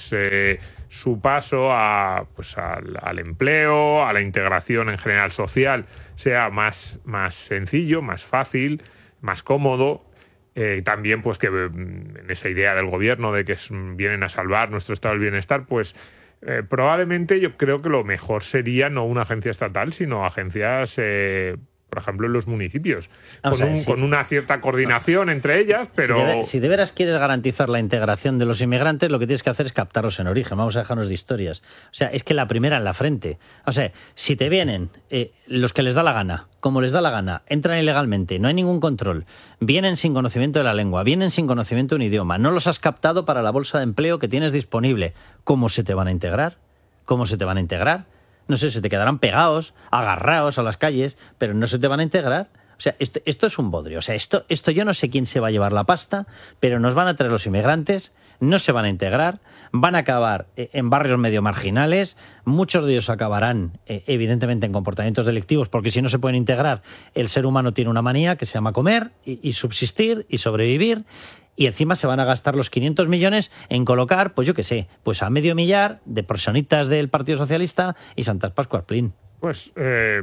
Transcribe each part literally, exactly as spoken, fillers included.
pues eh, su paso a, pues, al, al empleo, a la integración en general social, sea más, más sencillo, más fácil, más cómodo. Eh, también pues que en esa idea del gobierno de que es, vienen a salvar nuestro estado del bienestar, pues eh, probablemente yo creo que lo mejor sería no una agencia estatal, sino agencias... Eh, por ejemplo, en los municipios, con, un, sí. con una cierta coordinación entre ellas, pero... Si de, si de veras quieres garantizar la integración de los inmigrantes, lo que tienes que hacer es captarlos en origen. Vamos a dejarnos de historias. O sea, es que la primera en la frente. O sea, si te vienen eh, los que les da la gana, como les da la gana, entran ilegalmente, no hay ningún control, vienen sin conocimiento de la lengua, vienen sin conocimiento de un idioma, no los has captado para la bolsa de empleo que tienes disponible, ¿cómo se te van a integrar? ¿Cómo se te van a integrar? No sé, se te quedarán pegados, agarrados a las calles, pero no se te van a integrar. O sea, esto, esto es un bodrio. O sea, esto, esto yo no sé quién se va a llevar la pasta, pero nos van a traer los inmigrantes, no se van a integrar, van a acabar en barrios medio marginales, muchos de ellos acabarán, eh, evidentemente, en comportamientos delictivos, porque si no se pueden integrar, el ser humano tiene una manía que se llama comer y, y subsistir y sobrevivir. Y encima se van a gastar los quinientos millones en colocar, pues yo qué sé, pues a medio millar de personitas del Partido Socialista y Santas Pascuas Plin. Pues eh,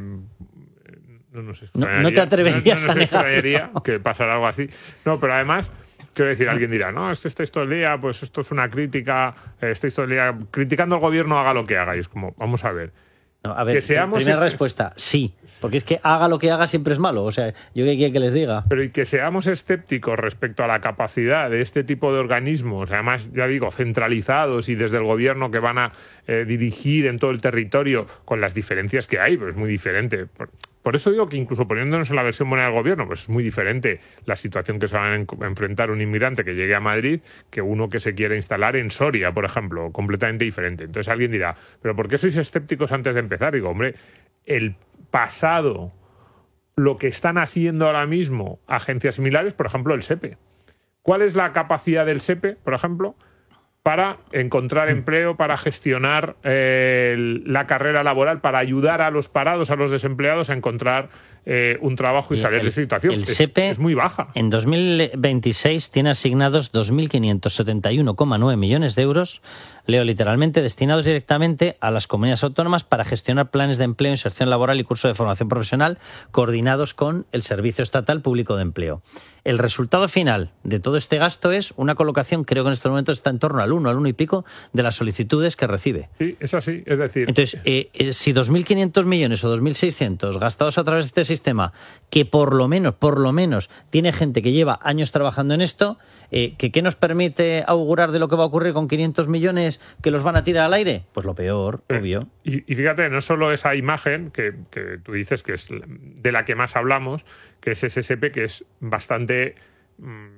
no, nos no, no te atreverías no, no a negarlo. Que pasara algo así. No, pero además, quiero decir, alguien dirá, no, es que estáis todo el día, pues esto es una crítica, eh, estáis todo el día criticando al gobierno, haga lo que haga. Y es como, vamos a ver. No, a ver, que seamos primera este... respuesta, sí, porque es que haga lo que haga siempre es malo, o sea, yo qué quiero que les diga. Pero y que seamos escépticos respecto a la capacidad de este tipo de organismos, además, ya digo, centralizados y desde el gobierno que van a eh, dirigir en todo el territorio, con las diferencias que hay, pues es muy diferente. Por, por eso digo que incluso poniéndonos en la versión buena del gobierno, pues es muy diferente la situación que se va a en, enfrentar un inmigrante que llegue a Madrid que uno que se quiere instalar en Soria, por ejemplo, completamente diferente. Entonces alguien dirá, ¿pero por qué sois escépticos antes de empezar? Digo, hombre, el pasado, lo que están haciendo ahora mismo agencias similares, por ejemplo, el SEPE. ¿Cuál es la capacidad del SEPE, por ejemplo, para encontrar empleo, para gestionar eh, la carrera laboral, para ayudar a los parados, a los desempleados a encontrar eh, un trabajo y salir el, de esa situación? El es, SEPE es muy baja. En dos mil veintiséis tiene asignados dos mil quinientos setenta y uno coma nueve millones de euros, leo literalmente, destinados directamente a las comunidades autónomas para gestionar planes de empleo, inserción laboral y curso de formación profesional coordinados con el Servicio Estatal Público de Empleo. El resultado final de todo este gasto es una colocación, creo que en este momento está en torno al uno, al uno y pico de las solicitudes que recibe. Sí, es así, es decir... Entonces, eh, eh, si dos mil quinientos millones o dos mil seiscientos gastados a través de este sistema, que por lo menos, por lo menos, tiene gente que lleva años trabajando en esto, eh, ¿que, ¿qué nos permite augurar de lo que va a ocurrir con quinientos millones que los van a tirar al aire? Pues lo peor, sí. obvio. Y, y fíjate, no solo esa imagen que, que tú dices que es de la que más hablamos, que es ese SEPE, que es bastante... Mmm,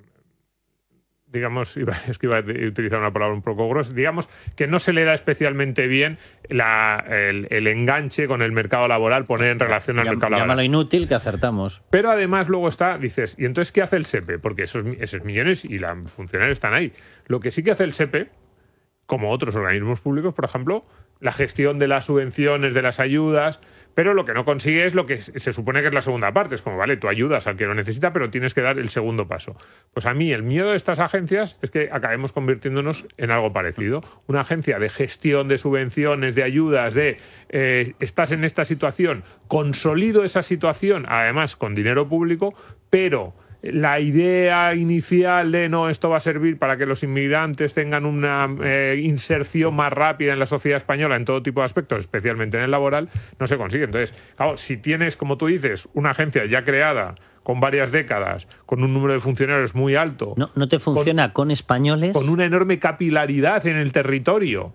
digamos, es que iba a utilizar una palabra un poco grosa, digamos que no se le da especialmente bien la, el, el enganche con el mercado laboral, poner en relación al Llam, mercado laboral. Llámalo inútil, que acertamos. Pero además luego está, dices, ¿y entonces qué hace el SEPE? Porque esos, esos millones y los funcionarios están ahí. Lo que sí que hace el SEPE, como otros organismos públicos, por ejemplo, la gestión de las subvenciones, de las ayudas, pero lo que no consigue es lo que se supone que es la segunda parte. Es como, vale, tú ayudas al que lo necesita, pero tienes que dar el segundo paso. Pues a mí el miedo de estas agencias es que acabemos convirtiéndonos en algo parecido. Una agencia de gestión de subvenciones, de ayudas, de eh, estás en esta situación, consolido esa situación, además con dinero público, pero... la idea inicial de no, esto va a servir para que los inmigrantes tengan una eh, inserción más rápida en la sociedad española en todo tipo de aspectos, especialmente en el laboral, no se consigue. Entonces, claro, si tienes, como tú dices, una agencia ya creada con varias décadas, con un número de funcionarios muy alto... No, no te funciona con, con españoles... Con una enorme capilaridad en el territorio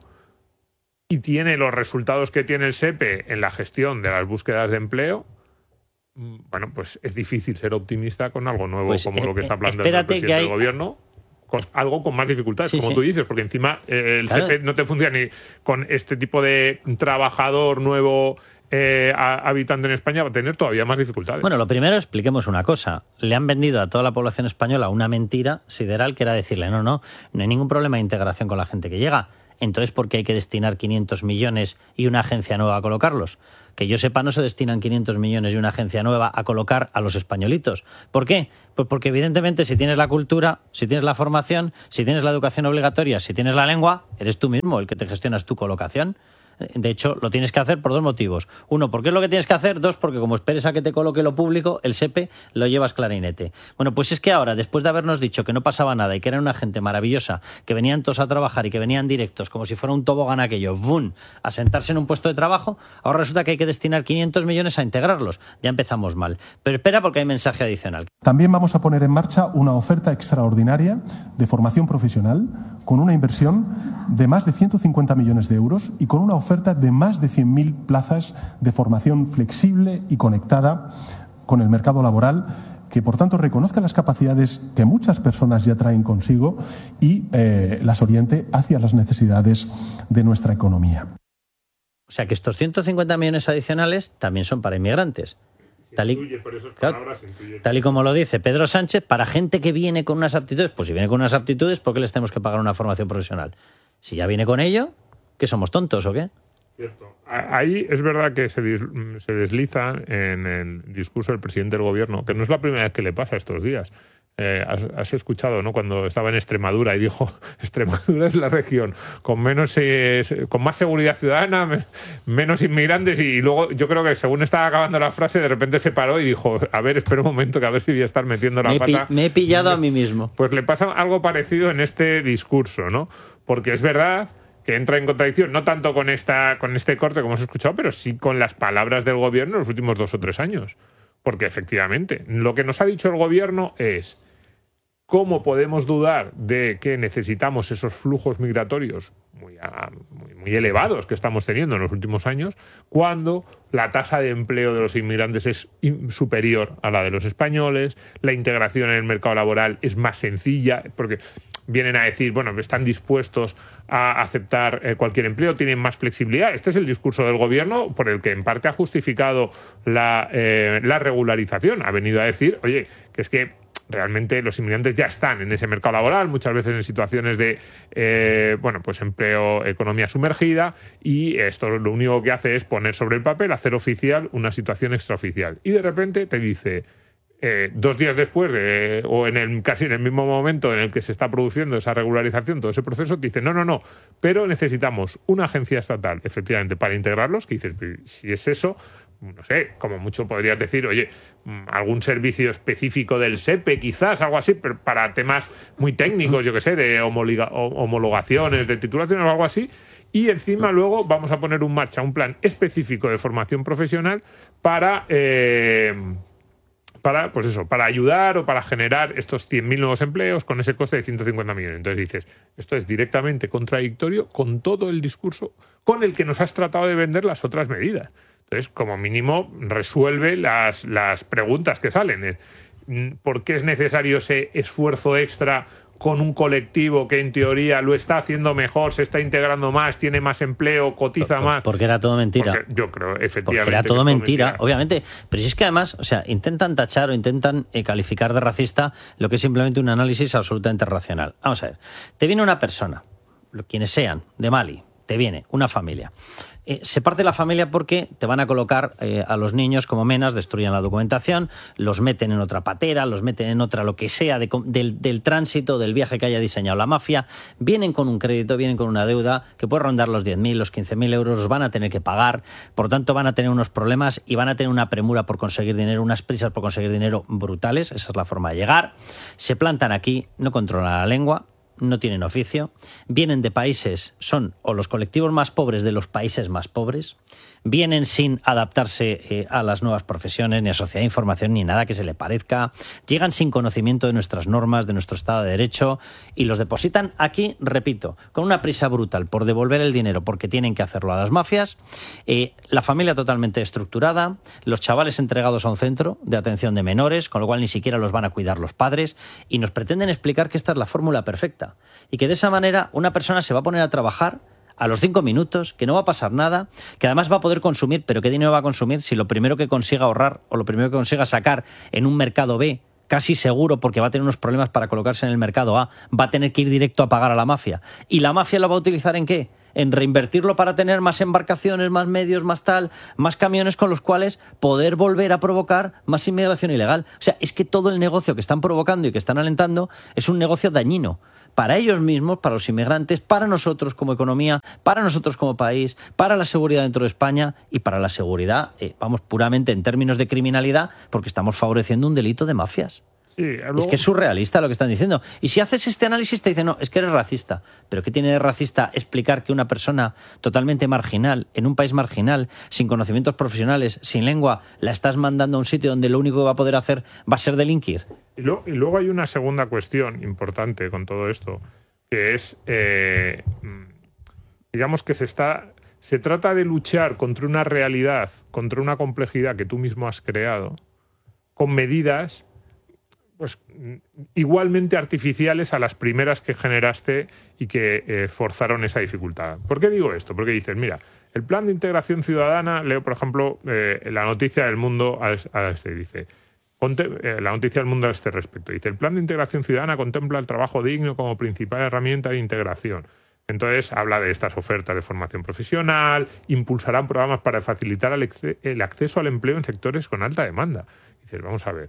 y tiene los resultados que tiene el SEPE en la gestión de las búsquedas de empleo... Bueno, pues es difícil ser optimista con algo nuevo pues, como eh, lo que está planteando el presidente hay... del gobierno, con algo con más dificultades, sí, como sí. tú dices, porque encima eh, el claro. SEPE no te funciona ni con este tipo de trabajador nuevo eh, habitante en España, va a tener todavía más dificultades. Bueno, lo primero, expliquemos una cosa. Le han vendido a toda la población española una mentira sideral que era decirle, no, no, no hay ningún problema de integración con la gente que llega. entonces ¿por qué hay que destinar quinientos millones y una agencia nueva a colocarlos? Que yo sepa, no se destinan quinientos millones y una agencia nueva a colocar a los españolitos. ¿Por qué? Pues porque evidentemente si tienes la cultura, si tienes la formación, si tienes la educación obligatoria, si tienes la lengua, eres tú mismo el que te gestionas tu colocación. De hecho, lo tienes que hacer por dos motivos. Uno, porque es lo que tienes que hacer. Dos, porque como esperes a que te coloque lo público, el SEPE lo llevas clarinete. Bueno, pues es que ahora, después de habernos dicho que no pasaba nada y que eran una gente maravillosa, que venían todos a trabajar y que venían directos, como si fuera un tobogán aquello, ¡bum!, a sentarse en un puesto de trabajo, ahora resulta que hay que destinar quinientos millones a integrarlos. Ya empezamos mal. Pero espera, porque hay mensaje adicional. También vamos a poner en marcha una oferta extraordinaria de formación profesional con una inversión de más de ciento cincuenta millones de euros y con una oferta de más de cien mil plazas de formación flexible y conectada con el mercado laboral, que por tanto reconozca las capacidades que muchas personas ya traen consigo y eh, las oriente hacia las necesidades de nuestra economía. O sea que estos ciento cincuenta millones adicionales también son para inmigrantes. Tal y, claro, tal y como lo dice Pedro Sánchez, para gente que viene con unas aptitudes, pues si viene con unas aptitudes, ¿por qué les tenemos que pagar una formación profesional? Si ya viene con ello, ¿qué somos tontos o qué? Cierto. Ahí es verdad que se, dis, se desliza en el discurso del presidente del gobierno, que no es la primera vez que le pasa estos días. Eh, has, has escuchado, ¿no?, cuando estaba en Extremadura y dijo: Extremadura es la región con menos eh, con más seguridad ciudadana, me, menos inmigrantes, y luego yo creo que según estaba acabando la frase de repente se paró y dijo: a ver, espera un momento, que a ver si voy a estar metiendo la me pata. He me he pillado a mí mismo. Pues le pasa algo parecido en este discurso, ¿no? Porque es verdad que entra en contradicción, no tanto con esta con este corte como hemos escuchado, pero sí con las palabras del gobierno en los últimos dos o tres años. Porque efectivamente, lo que nos ha dicho el gobierno es: ¿cómo podemos dudar de que necesitamos esos flujos migratorios muy, muy, muy elevados que estamos teniendo en los últimos años, cuando la tasa de empleo de los inmigrantes es superior a la de los españoles, la integración en el mercado laboral es más sencilla, porque vienen a decir, bueno, están dispuestos a aceptar eh, cualquier empleo, tienen más flexibilidad? Este es el discurso del gobierno por el que en parte ha justificado la, eh, la regularización. Ha venido a decir, oye, que es que realmente los inmigrantes ya están en ese mercado laboral, muchas veces en situaciones de eh, bueno, pues empleo, economía sumergida, y esto lo único que hace es poner sobre el papel, hacer oficial una situación extraoficial. Y de repente te dice, eh, dos días después, de, o en el, casi en el mismo momento en el que se está produciendo esa regularización, todo ese proceso, te dice, no, no, no, pero necesitamos una agencia estatal, efectivamente, para integrarlos, que dices, si es eso, no sé, como mucho podrías decir, oye, algún servicio específico del SEPE, quizás, algo así, pero para temas muy técnicos, yo que sé, de homologa- homologaciones, de titulaciones o algo así, y encima luego vamos a poner en marcha un plan específico de formación profesional para, eh, para, pues eso, para ayudar o para generar estos cien mil nuevos empleos con ese coste de ciento cincuenta millones. Entonces dices, esto es directamente contradictorio con todo el discurso con el que nos has tratado de vender las otras medidas. Entonces, como mínimo, resuelve las, las preguntas que salen. ¿Por qué es necesario ese esfuerzo extra con un colectivo que en teoría lo está haciendo mejor, se está integrando más, tiene más empleo, cotiza por, más? Porque era todo mentira. Porque yo creo, efectivamente. Porque era todo, todo mentira, mentira, obviamente. Pero si es que además, o sea, intentan tachar o intentan eh, calificar de racista lo que es simplemente un análisis absolutamente racional. Vamos a ver, te viene una persona, quienes sean, de Mali, te viene una familia. Eh, se parte la familia porque te van a colocar eh, a los niños como menas, destruyen la documentación, los meten en otra patera, los meten en otra lo que sea de, del, del tránsito, del viaje que haya diseñado la mafia. Vienen con un crédito, vienen con una deuda que puede rondar los diez mil, los quince mil euros, los van a tener que pagar, por tanto van a tener unos problemas y van a tener una premura por conseguir dinero, unas prisas por conseguir dinero brutales. Esa es la forma de llegar. Se plantan aquí, no controlan la lengua, no tienen oficio, vienen de países, son o los colectivos más pobres de los países más pobres, vienen sin adaptarse eh, a las nuevas profesiones, ni a sociedad de información, ni nada que se le parezca, llegan sin conocimiento de nuestras normas, de nuestro Estado de Derecho, y los depositan aquí, repito, con una prisa brutal por devolver el dinero porque tienen que hacerlo a las mafias, eh, la familia totalmente estructurada, los chavales entregados a un centro de atención de menores, con lo cual ni siquiera los van a cuidar los padres, y nos pretenden explicar que esta es la fórmula perfecta, y que de esa manera una persona se va a poner a trabajar a los cinco minutos, que no va a pasar nada, que además va a poder consumir, pero ¿qué dinero va a consumir si lo primero que consiga ahorrar o lo primero que consiga sacar en un mercado B, casi seguro, porque va a tener unos problemas para colocarse en el mercado A, va a tener que ir directo a pagar a la mafia. ¿Y la mafia lo va a utilizar en qué? En reinvertirlo para tener más embarcaciones, más medios, más tal, más camiones con los cuales poder volver a provocar más inmigración ilegal. O sea, es que todo el negocio que están provocando y que están alentando es un negocio dañino para ellos mismos, para los inmigrantes, para nosotros como economía, para nosotros como país, para la seguridad dentro de España y para la seguridad, eh, vamos, puramente en términos de criminalidad, porque estamos favoreciendo un delito de mafias. Sí, luego... Es que es surrealista lo que están diciendo. Y si haces este análisis te dicen, no, es que eres racista. ¿Pero qué tiene de racista explicar que una persona totalmente marginal, en un país marginal, sin conocimientos profesionales, sin lengua, la estás mandando a un sitio donde lo único que va a poder hacer va a ser delinquir? Y luego, y luego hay una segunda cuestión importante con todo esto, que es, eh, digamos que se está... Se trata de luchar contra una realidad, contra una complejidad que tú mismo has creado, con medidas... pues igualmente artificiales a las primeras que generaste y que eh, forzaron esa dificultad. ¿Por qué digo esto? Porque dices, mira, el plan de integración ciudadana, leo por ejemplo eh, la noticia del Mundo a, a este, dice, ponte, eh, la noticia del Mundo a este respecto, dice, el plan de integración ciudadana contempla el trabajo digno como principal herramienta de integración. Entonces habla de estas ofertas de formación profesional, impulsarán programas para facilitar el, el acceso al empleo en sectores con alta demanda. Dices, vamos a ver,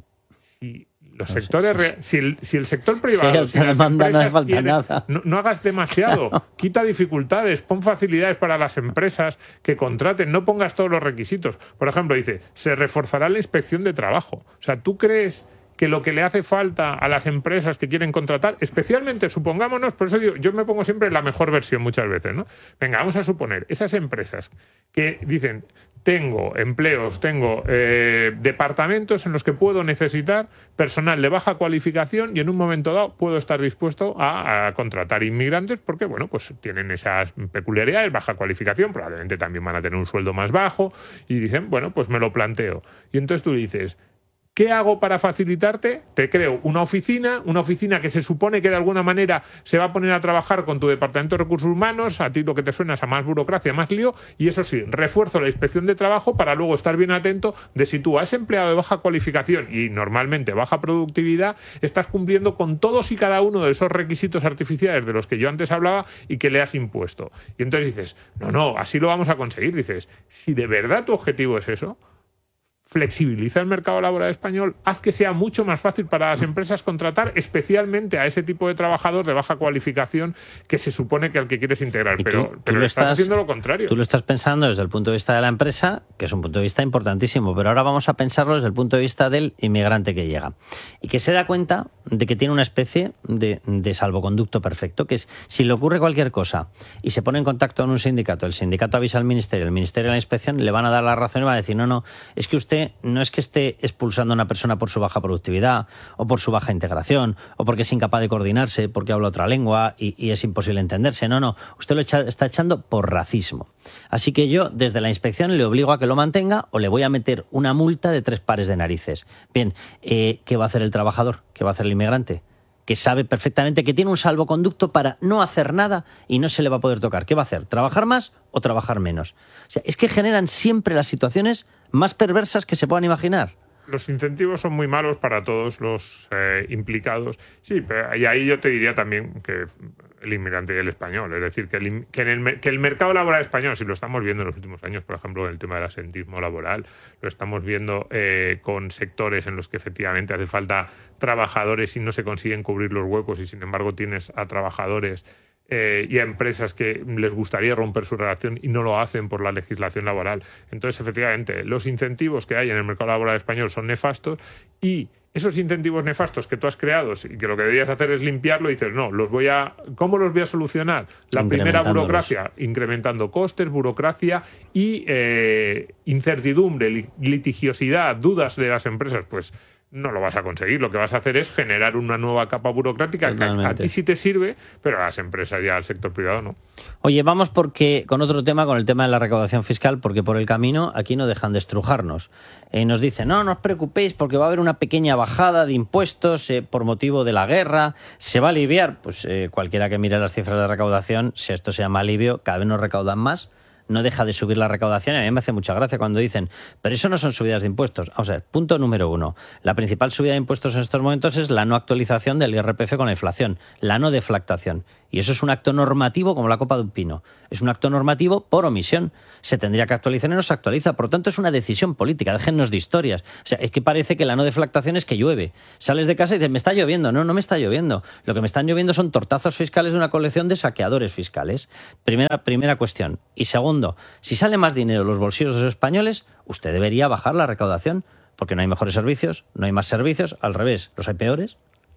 si los no sectores sé, sí, sí. Si, el, si el sector privado, sí, si las empresas no, quieren, no, no hagas demasiado, no. Quita dificultades, pon facilidades para las empresas que contraten, no pongas todos los requisitos. Por ejemplo, dice, se reforzará la inspección de trabajo. O sea, ¿tú crees que lo que le hace falta a las empresas que quieren contratar, especialmente, supongámonos, por eso digo, yo me pongo siempre en la mejor versión muchas veces, ¿no? Venga, vamos a suponer, esas empresas que dicen, tengo empleos, tengo eh, departamentos en los que puedo necesitar personal de baja cualificación y en un momento dado puedo estar dispuesto a, a contratar inmigrantes porque, bueno, pues tienen esas peculiaridades, baja cualificación, probablemente también van a tener un sueldo más bajo y dicen, bueno, pues me lo planteo. Y entonces tú dices, ¿qué hago para facilitarte? Te creo una oficina, una oficina que se supone que de alguna manera se va a poner a trabajar con tu departamento de recursos humanos, a ti lo que te suena es a más burocracia, más lío, y eso sí, refuerzo la inspección de trabajo para luego estar bien atento de si tú a ese empleado de baja cualificación y normalmente baja productividad, estás cumpliendo con todos y cada uno de esos requisitos artificiales de los que yo antes hablaba y que le has impuesto. Y entonces dices, no, no, así lo vamos a conseguir. Dices, si de verdad tu objetivo es eso, flexibiliza el mercado laboral español, haz que sea mucho más fácil para las empresas contratar especialmente a ese tipo de trabajador de baja cualificación que se supone que al que quieres integrar, pero, tú, pero tú estás, estás haciendo lo contrario. Tú lo estás pensando desde el punto de vista de la empresa, que es un punto de vista importantísimo, pero ahora vamos a pensarlo desde el punto de vista del inmigrante que llega y que se da cuenta de que tiene una especie de, de salvoconducto perfecto, que es si le ocurre cualquier cosa y se pone en contacto con un sindicato, el sindicato avisa al ministerio, el ministerio de la inspección le van a dar la razón y van a decir, no, no, es que usted no es que esté expulsando a una persona por su baja productividad o por su baja integración o porque es incapaz de coordinarse, porque habla otra lengua y, y es imposible entenderse. No, no, usted lo echa, está echando por racismo. Así que yo desde la inspección le obligo a que lo mantenga o le voy a meter una multa de tres pares de narices. Bien, eh, ¿qué va a hacer el trabajador? ¿Qué va a hacer el inmigrante? Que sabe perfectamente que tiene un salvoconducto para no hacer nada y no se le va a poder tocar. ¿Qué va a hacer? ¿Trabajar más o trabajar menos? O sea, es que generan siempre las situaciones más perversas que se puedan imaginar. Los incentivos son muy malos para todos los eh, implicados. Sí, pero, y ahí yo te diría también que el inmigrante y el español. Es decir, que el, que, en el, que el mercado laboral español, si lo estamos viendo en los últimos años, por ejemplo, en el tema del asentismo laboral, lo estamos viendo eh, con sectores en los que efectivamente hace falta trabajadores y no se consiguen cubrir los huecos y, sin embargo, tienes a trabajadores Eh, y a empresas que les gustaría romper su relación y no lo hacen por la legislación laboral. Entonces, efectivamente, los incentivos que hay en el mercado laboral español son nefastos y esos incentivos nefastos que tú has creado y que lo que deberías hacer es limpiarlo y dices, no, los voy a, ¿cómo los voy a solucionar? La primera burocracia, incrementando costes, burocracia y eh, incertidumbre, litigiosidad, dudas de las empresas, pues no lo vas a conseguir. Lo que vas a hacer es generar una nueva capa burocrática Totalmente. que a, a ti sí te sirve, pero a las empresas y al sector privado no. Oye, vamos porque con otro tema, con el tema de la recaudación fiscal, porque por el camino aquí no dejan de estrujarnos. Eh, nos dicen, no, no os preocupéis porque va a haber una pequeña bajada de impuestos eh, por motivo de la guerra, se va a aliviar. Pues eh, cualquiera que mire las cifras de recaudación, si esto se llama alivio, cada vez nos recaudan más. no deja de subir la recaudación. Y a mí me hace mucha gracia cuando dicen, pero eso no son subidas de impuestos. Vamos a ver, punto número uno. La principal subida de impuestos en estos momentos es la no actualización del I R P F con la inflación, la no deflactación. Y eso es un acto normativo como la copa de un pino. Es un acto normativo por omisión. Se tendría que actualizar y no se actualiza. Por lo tanto, es una decisión política. Déjennos de historias. O sea, es que parece que la no deflactación es que llueve. Sales de casa y dices, me está lloviendo. No, no me está lloviendo. Lo que me están lloviendo son tortazos fiscales de una colección de saqueadores fiscales. Primera, primera cuestión. Y segundo, si sale más dinero en los bolsillos de los españoles, usted debería bajar la recaudación, porque no hay mejores servicios, no hay más servicios. Al revés, ¿los hay peores?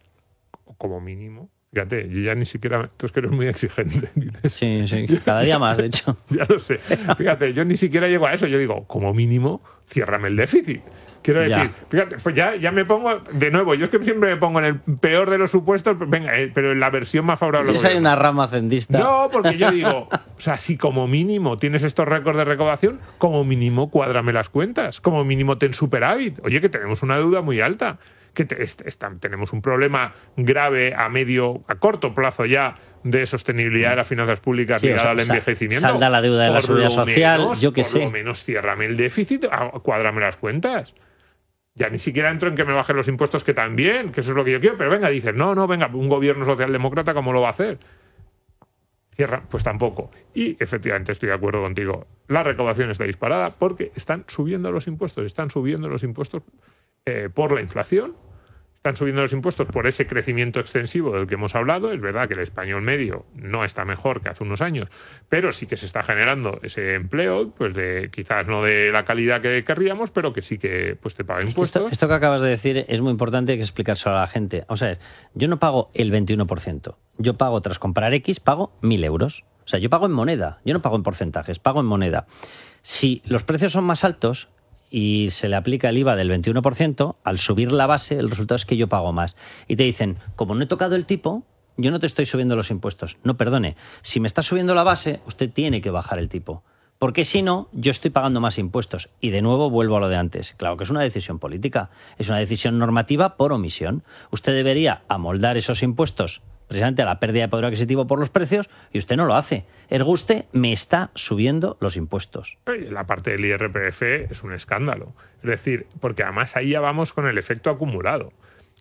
Como mínimo. Fíjate, yo ya ni siquiera... Tú es que eres muy exigente. Dices. Sí, sí, cada día más, de hecho. Ya lo sé. Fíjate, yo ni siquiera llego a eso. Yo digo, como mínimo, ciérrame el déficit. Quiero decir, Ya. fíjate, pues ya, ya me pongo... De nuevo, yo es que siempre me pongo en el peor de los supuestos, venga, eh, pero en la versión más favorable. ¿Tienes ahí una rama hacendista? No, porque yo digo, o sea, si como mínimo tienes estos récords de recaudación, como mínimo cuádrame las cuentas, como mínimo ten superávit. Oye, que tenemos una deuda muy alta, que te, est, est, tenemos un problema grave a medio, a corto plazo ya de sostenibilidad de las finanzas públicas Sí, ligada o sea, al envejecimiento. Salda la deuda de la Por seguridad lo social, menos, yo qué por sé. lo menos ciérrame el déficit, ah, cuádrame las cuentas. Ya ni siquiera entro en que me bajen los impuestos, que también, que eso es lo que yo quiero, pero venga, dices, no, no, venga, un gobierno socialdemócrata, ¿cómo lo va a hacer? Cierra, pues tampoco. Y efectivamente estoy de acuerdo contigo. La recaudación está disparada porque están subiendo los impuestos, están subiendo los impuestos eh, por la inflación, están subiendo los impuestos por ese crecimiento extensivo del que hemos hablado. Es verdad que el español medio no está mejor que hace unos años, pero sí que se está generando ese empleo, pues de quizás no de la calidad que querríamos, pero que sí que pues te paga impuestos. Esto, esto que acabas de decir es muy importante, hay que explicárselo a la gente. O sea, yo no pago el veintiuno por ciento. Yo pago, tras comprar X, pago mil euros. O sea, yo pago en moneda. Yo no pago en porcentajes, pago en moneda. Si los precios son más altos y se le aplica el I V A del veintiuno por ciento, al subir la base, el resultado es que yo pago más. Y te dicen, como no he tocado el tipo, yo no te estoy subiendo los impuestos. No, perdone. Si me está subiendo la base, usted tiene que bajar el tipo. Porque si no, yo estoy pagando más impuestos. Y de nuevo vuelvo a lo de antes. Claro que es una decisión política. Es una decisión normativa por omisión. Usted debería amoldar esos impuestos precisamente a la pérdida de poder adquisitivo por los precios, y usted no lo hace. El guste me está subiendo los impuestos. La parte del I R P F es un escándalo. Es decir, porque además ahí ya vamos con el efecto acumulado.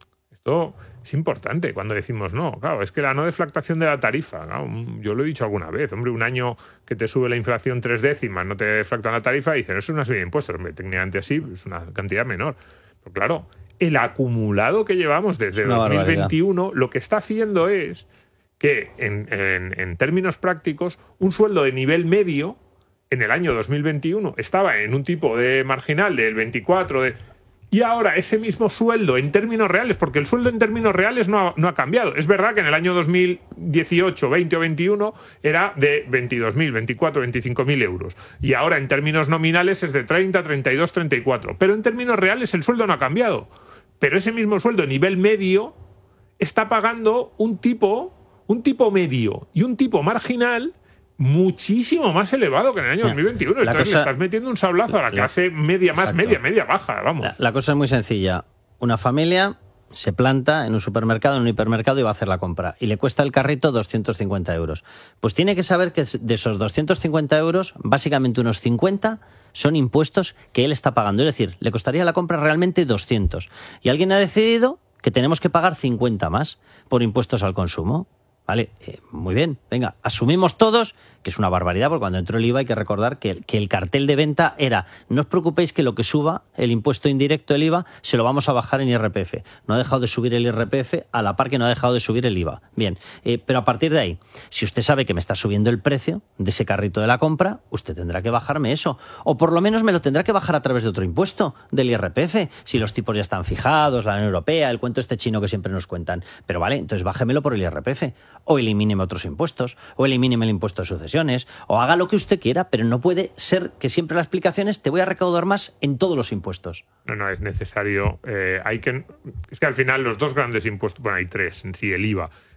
Esto es importante cuando decimos no. Claro, es que la no deflactación de la tarifa, claro, yo lo he dicho alguna vez, hombre, un año que te sube la inflación tres décimas, no te deflactan la tarifa, y dicen, eso es una subida de impuestos. Hombre, técnicamente así, es una cantidad menor. Pero claro, el acumulado que llevamos desde dos mil veintiuno, barbaridad. Lo que está haciendo es que, en, en, en términos prácticos, un sueldo de nivel medio en el año dos mil veintiuno estaba en un tipo de marginal del veinticuatro, de, y ahora ese mismo sueldo en términos reales, porque el sueldo en términos reales no ha, no ha cambiado. Es verdad que en el año dos mil dieciocho, veinte o veintiuno era de veintidós mil, veinticuatro, veinticinco mil euros. Y ahora en términos nominales es de treinta, treinta y dos, treinta y cuatro. Pero en términos reales el sueldo no ha cambiado. Pero ese mismo sueldo a nivel medio está pagando un tipo, un tipo medio y un tipo marginal muchísimo más elevado que en el año dos mil veintiuno. La Entonces cosa, le estás metiendo un sablazo a la clase la, media más, exacto. media, media baja, vamos. La, la cosa es muy sencilla. Una familia se planta en un supermercado, en un hipermercado, y va a hacer la compra. Y le cuesta el carrito doscientos cincuenta euros. Pues tiene que saber que de esos doscientos cincuenta euros, básicamente unos cincuenta son impuestos que él está pagando. Es decir, le costaría la compra realmente doscientos. Y alguien ha decidido que tenemos que pagar cincuenta más por impuestos al consumo. Vale, eh, muy bien, venga, asumimos todos que es una barbaridad, porque cuando entró el I V A hay que recordar que, que el cartel de venta era, no os preocupéis que lo que suba el impuesto indirecto, el I V A, se lo vamos a bajar en I R P F. No ha dejado de subir el I R P F a la par que no ha dejado de subir el I V A. Bien, eh, pero a partir de ahí, si usted sabe que me está subiendo el precio de ese carrito de la compra, usted tendrá que bajarme eso. O por lo menos me lo tendrá que bajar a través de otro impuesto, del I R P F, si los tipos ya están fijados, la Unión Europea, el cuento este chino que siempre nos cuentan. Pero vale, entonces bájemelo por el I R P F. O elimíneme otros impuestos, o elimíneme el impuesto de sucesiones, o haga lo que usted quiera, pero no puede ser que siempre la explicación es te voy a recaudar más en todos los impuestos. No, no, es necesario. Eh, hay que, es que al final los dos grandes impuestos, bueno, hay tres en sí, el I V A,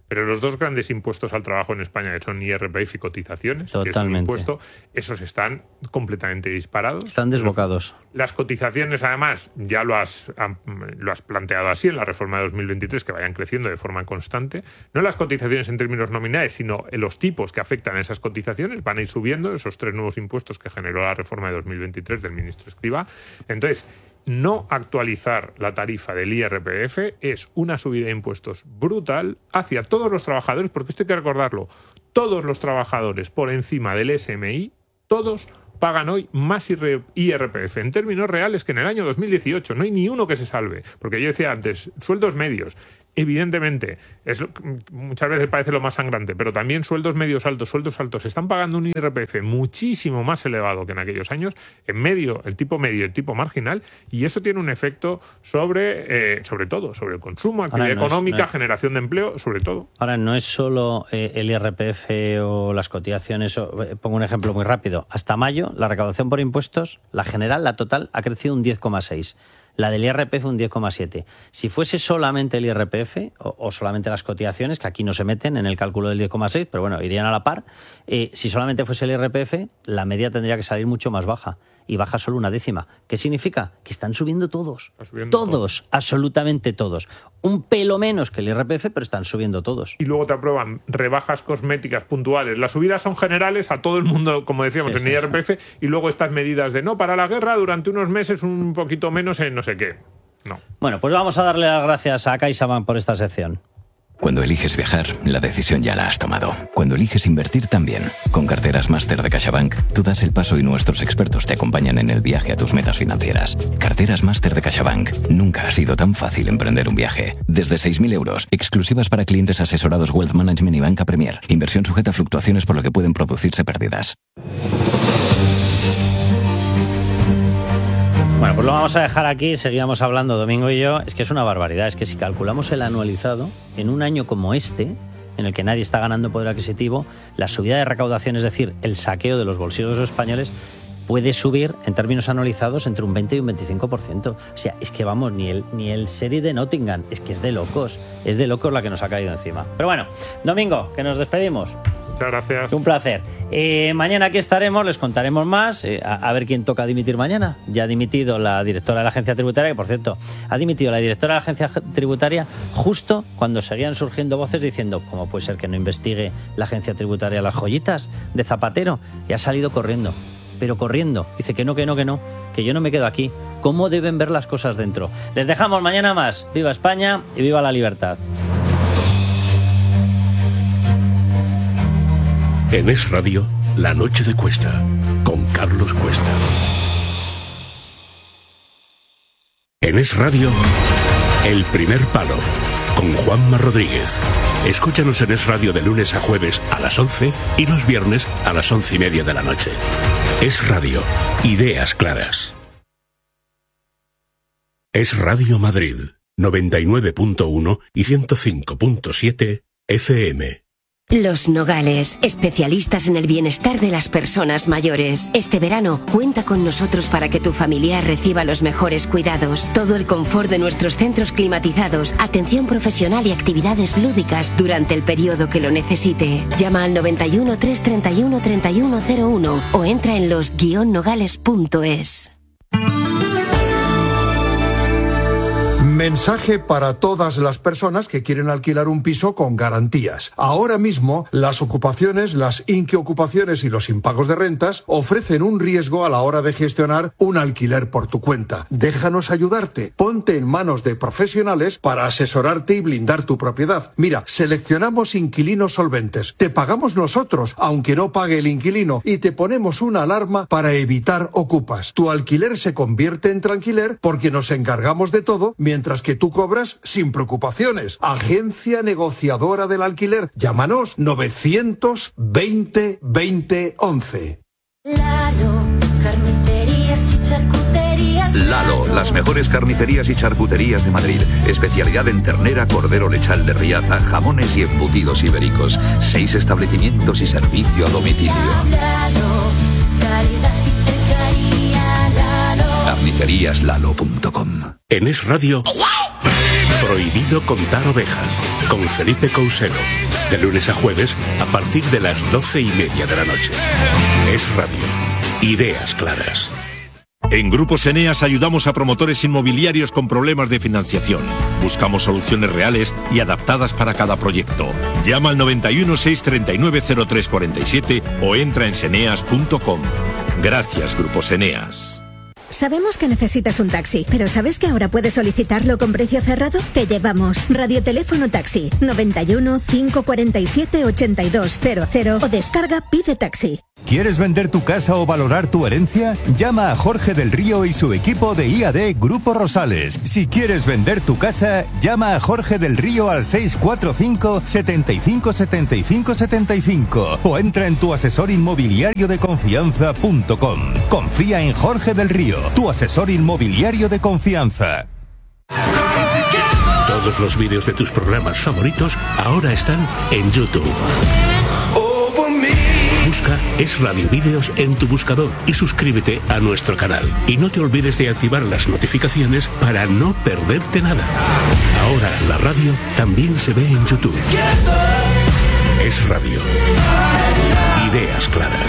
Pero los dos grandes impuestos al trabajo en España, que son I R P F y cotizaciones, Totalmente. que es un impuesto, esos están completamente disparados. Están desbocados. Las cotizaciones, además, ya lo has, lo has planteado así en la reforma de dos mil veintitrés, que vayan creciendo de forma constante. No las cotizaciones en términos nominales, sino los tipos que afectan a esas cotizaciones van a ir subiendo, esos tres nuevos impuestos que generó la reforma de dos mil veintitrés del ministro Escrivá. Entonces, no actualizar la tarifa del I R P F es una subida de impuestos brutal hacia todos los trabajadores, porque esto hay que recordarlo, todos los trabajadores por encima del S M I, todos pagan hoy más I R P F en términos reales que en el año dos mil dieciocho. No hay ni uno que se salve, porque yo decía antes, sueldos medios. Evidentemente, es lo, muchas veces parece lo más sangrante, pero también sueldos medios altos, sueldos altos, están pagando un I R P F muchísimo más elevado que en aquellos años, en medio, el tipo medio, el tipo marginal, y eso tiene un efecto sobre, eh, sobre todo, sobre el consumo, actividad Ahora, no económica, es, no es... generación de empleo, sobre todo. Ahora, no es solo eh, el I R P F o las cotizaciones, o, eh, pongo un ejemplo muy rápido. Hasta mayo, la recaudación por impuestos, la general, la total, ha crecido un diez coma seis. La del I R P F un diez coma siete. Si fuese solamente el I R P F o, o solamente las cotizaciones, que aquí no se meten en el cálculo del diez coma seis, pero bueno, irían a la par, eh, si solamente fuese el I R P F, la media tendría que salir mucho más baja. Y baja solo una décima. ¿Qué significa? Que están subiendo todos. Está subiendo todos, todo. Absolutamente todos. Un pelo menos que el I R P F, pero están subiendo todos. Y luego te aprueban rebajas cosméticas puntuales. Las subidas son generales a todo el mundo, como decíamos, Sí, en sí, I R P F, sí. Y luego estas medidas de no, para la guerra durante unos meses un poquito menos en no sé qué. No. Bueno, pues vamos a darle las gracias a CaixaBank por esta sección. Cuando eliges viajar, la decisión ya la has tomado. Cuando eliges invertir también. Con Carteras Máster de CaixaBank, tú das el paso y nuestros expertos te acompañan en el viaje a tus metas financieras. Carteras Máster de CaixaBank. Nunca ha sido tan fácil emprender un viaje. Desde seis mil euros, exclusivas para clientes asesorados Wealth Management y Banca Premier. Inversión sujeta a fluctuaciones por lo que pueden producirse pérdidas. Bueno, pues lo vamos a dejar aquí, seguíamos hablando Domingo y yo. Es que es una barbaridad, es que si calculamos el anualizado, en un año como este, en el que nadie está ganando poder adquisitivo, la subida de recaudación, es decir, el saqueo de los bolsillos de los españoles, puede subir en términos anualizados entre un veinte y un veinticinco por ciento. O sea, es que vamos, ni el, ni el serie de Nottingham, es que es de locos, es de locos la que nos ha caído encima. Pero bueno, Domingo, que nos despedimos. Muchas gracias. Un placer. Eh, mañana aquí estaremos, les contaremos más, eh, a, a ver quién toca dimitir mañana. Ya ha dimitido la directora de la agencia tributaria, que por cierto, ha dimitido la directora de la agencia tributaria justo cuando seguían surgiendo voces diciendo, ¿cómo puede ser que no investigue la agencia tributaria las joyitas de Zapatero? Y ha salido corriendo, pero corriendo. Dice que no, que no, que no, que yo no me quedo aquí. ¿Cómo deben ver las cosas dentro? Les dejamos mañana más. Viva España y viva la libertad. En Es Radio, La Noche de Cuesta, con Carlos Cuesta. En Es Radio, El Primer Palo, con Juanma Rodríguez. Escúchanos en Es Radio de lunes a jueves a las once y los viernes a las once y media de la noche. Es Radio, ideas claras. Es Radio Madrid, noventa y nueve punto uno y ciento cinco punto siete F M. Los Nogales, especialistas en el bienestar de las personas mayores. Este verano, cuenta con nosotros para que tu familiar reciba los mejores cuidados. Todo el confort de nuestros centros climatizados, atención profesional y actividades lúdicas durante el periodo que lo necesite. Llama al noventa y uno, trescientos treinta y uno, treinta y uno cero uno o entra en los guion nogales punto es. Mensaje para todas las personas que quieren alquilar un piso con garantías. Ahora mismo, las ocupaciones, las inquiocupaciones y los impagos de rentas ofrecen un riesgo a la hora de gestionar un alquiler por tu cuenta. Déjanos ayudarte. Ponte en manos de profesionales para asesorarte y blindar tu propiedad. Mira, seleccionamos inquilinos solventes. Te pagamos nosotros, aunque no pague el inquilino, y te ponemos una alarma para evitar ocupas. Tu alquiler se convierte en tranquiler porque nos encargamos de todo, mientras que tú cobras sin preocupaciones. Agencia negociadora del alquiler. Llámanos novecientos veinte veinte once. Lalo, carnicerías y charcuterías. Lalo, las mejores carnicerías y charcuterías de Madrid. Especialidad en ternera, cordero lechal de Riaza, jamones y embutidos ibéricos. Seis establecimientos y servicio a domicilio. Lalo, calidad y cercanía. Lalo. carnicerías lalo punto com. En Es Radio, prohibido contar ovejas. con Felipe Couselo. De lunes a jueves, a partir de las doce y media de la noche. Es Radio. Ideas claras. En Grupos Eneas ayudamos a promotores inmobiliarios con problemas de financiación. Buscamos soluciones reales y adaptadas para cada proyecto. Llama al noventa y uno, seiscientos treinta y nueve, cero tres cuarenta y siete o entra en seneas punto com. Gracias, Grupos Eneas. Sabemos que necesitas un taxi, pero ¿sabes que ahora puedes solicitarlo con precio cerrado? Te llevamos Radioteléfono Taxi noventa y uno, cinco cuarenta y siete, ochenta y dos cero cero o descarga Pide Taxi. ¿Quieres vender tu casa o valorar tu herencia? Llama a Jorge del Río y su equipo de I A D Grupo Rosales. Si quieres vender tu casa, llama a Jorge del Río al seis cuatro cinco, setenta y cinco, setenta y cinco, setenta y cinco o entra en tu asesor inmobiliario de confianza punto com. Confía en Jorge del Río, tu asesor inmobiliario de confianza. Todos los vídeos de tus programas favoritos ahora están en YouTube. Busca Es Radio Vídeos en tu buscador y suscríbete a nuestro canal. Y no te olvides de activar las notificaciones para no perderte nada. Ahora la radio también se ve en YouTube. Es Radio. Ideas claras.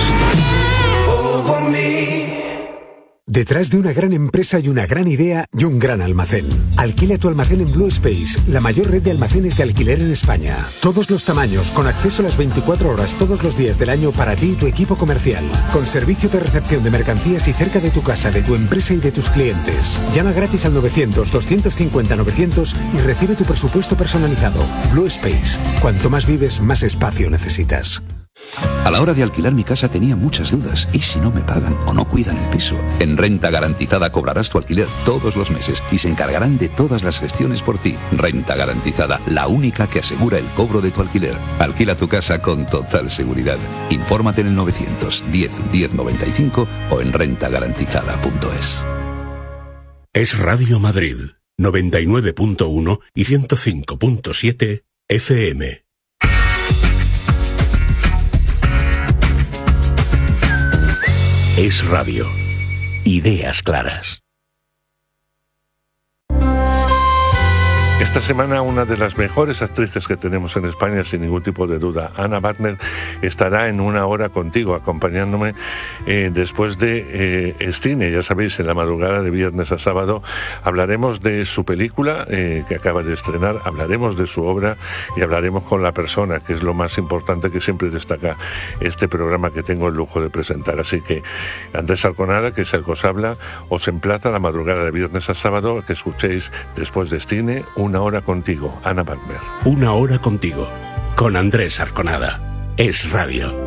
Detrás de una gran empresa hay una gran idea y un gran almacén. Alquila tu almacén en Blue Space, la mayor red de almacenes de alquiler en España. Todos los tamaños, con acceso a las veinticuatro horas todos los días del año para ti y tu equipo comercial. Con servicio de recepción de mercancías y cerca de tu casa, de tu empresa y de tus clientes. Llama gratis al novecientos, doscientos cincuenta, novecientos y recibe tu presupuesto personalizado. Blue Space. Cuanto más vives, más espacio necesitas. A la hora de alquilar mi casa tenía muchas dudas. ¿Y si no me pagan o no cuidan el piso? En Renta Garantizada cobrarás tu alquiler todos los meses y se encargarán de todas las gestiones por ti. Renta Garantizada, la única que asegura el cobro de tu alquiler. Alquila tu casa con total seguridad. Infórmate en el novecientos diez, diez noventa y cinco o en renta garantizada punto es. Es Radio Madrid, noventa y nueve punto uno y ciento cinco punto siete F M. Es Radio. Ideas claras. Esta semana una de las mejores actrices que tenemos en España, sin ningún tipo de duda, Anna Butner, estará en Una Hora Contigo, acompañándome eh, después de eh, Cine. Ya sabéis, en la madrugada de viernes a sábado hablaremos de su película eh, que acaba de estrenar, hablaremos de su obra y hablaremos con la persona, que es lo más importante que siempre destaca este programa que tengo el lujo de presentar. Así que Andrés Arconada, que es el que os habla, os emplaza la madrugada de viernes a sábado a que escuchéis después de Cine Una Hora Contigo, Anna Butner. Una Hora Contigo, con Andrés Arconada. Es Radio.